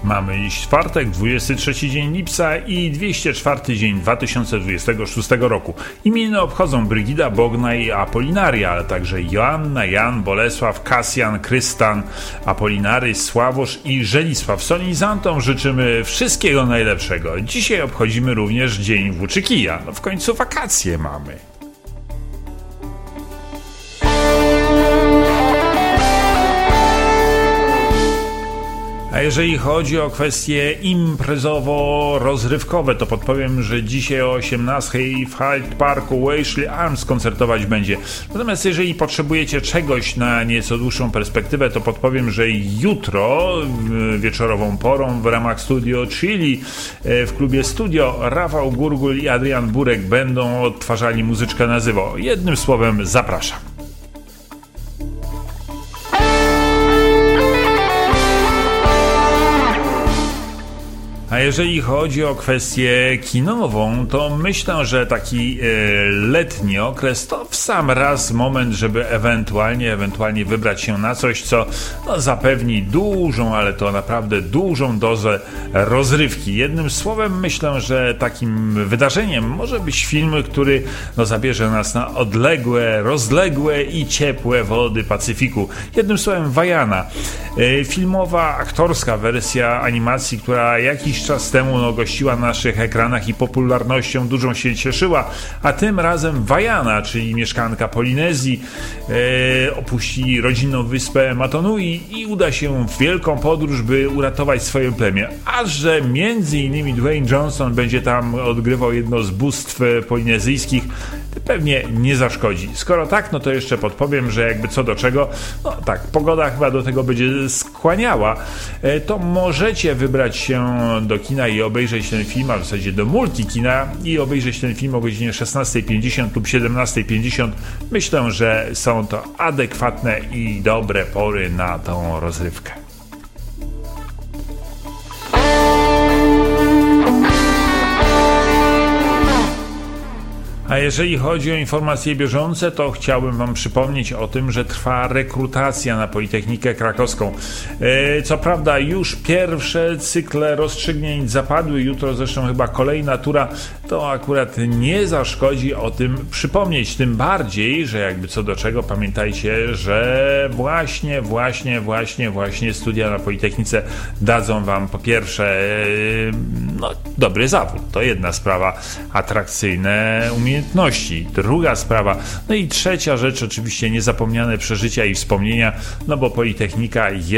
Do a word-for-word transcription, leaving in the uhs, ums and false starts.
Mamy czwartek, dwudziesty trzeci dzień lipca i dwieście czwarty dzień dwa tysiące dwudziestego szóstego roku. Imieniny obchodzą Brygida, Bogna i Apolinaria, ale także Joanna, Jan, Bolesław, Kasjan, Krystan, Apolinary, Sławosz i Żelisław. Solenizantom życzymy wszystkiego najlepszego. Dzisiaj obchodzimy również Dzień Włóczykija. No w końcu wakacje mamy. A jeżeli chodzi o kwestie imprezowo-rozrywkowe, to podpowiem, że dzisiaj o osiemnastej w Hyde Parku Washley Arms koncertować będzie. Natomiast jeżeli potrzebujecie czegoś na nieco dłuższą perspektywę, to podpowiem, że jutro wieczorową porą w ramach Studio Chili w klubie Studio Rafał Gurgul i Adrian Burek będą odtwarzali muzyczkę na żywo. Jednym słowem zapraszam. A jeżeli chodzi o kwestię kinową, to myślę, że taki e, letni okres to w sam raz moment, żeby ewentualnie, ewentualnie wybrać się na coś, co no, zapewni dużą, ale to naprawdę dużą dozę rozrywki. Jednym słowem myślę, że takim wydarzeniem może być film, który no, zabierze nas na odległe, rozległe i ciepłe wody Pacyfiku. Jednym słowem Vaiana. E, filmowa, aktorska wersja animacji, która jakiś czas temu no, gościła na naszych ekranach i popularnością dużą się cieszyła, a tym razem Vaiana, czyli mieszkanka Polinezji, e, opuści rodzinną wyspę Matonui i uda się w wielką podróż, by uratować swoje plemię. A że między innymi Dwayne Johnson będzie tam odgrywał jedno z bóstw polinezyjskich, pewnie nie zaszkodzi. Skoro tak, no to jeszcze podpowiem, że jakby co do czego, no tak, pogoda chyba do tego będzie skłaniała, to możecie wybrać się do kina i obejrzeć ten film, a w zasadzie do multikina i obejrzeć ten film o godzinie szesnastej pięćdziesiąt lub siedemnastej pięćdziesiąt. Myślę, że są to adekwatne i dobre pory na tą rozrywkę. A jeżeli chodzi o informacje bieżące, to chciałbym wam przypomnieć o tym, że trwa rekrutacja na Politechnikę Krakowską. Co prawda już pierwsze cykle rozstrzygnięć zapadły, jutro zresztą chyba kolejna tura, to akurat nie zaszkodzi o tym przypomnieć. Tym bardziej, że jakby co do czego pamiętajcie, że właśnie, właśnie, właśnie, właśnie studia na Politechnice dadzą wam po pierwsze no, dobry zawód, to jedna sprawa, atrakcyjne umiejętności. Druga sprawa, no i trzecia rzecz, oczywiście niezapomniane przeżycia i wspomnienia, no bo Politechnika jest